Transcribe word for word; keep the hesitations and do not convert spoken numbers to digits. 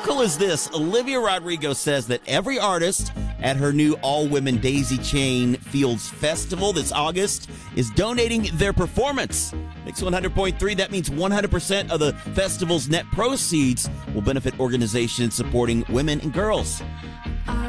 cool is this? Olivia Rodrigo says that every artist at her new all-women Daisy Chain Fields Festival this August is donating their performance. Mix one hundred point three, that means one hundred percent of the festival's net proceeds will benefit organizations supporting women and girls.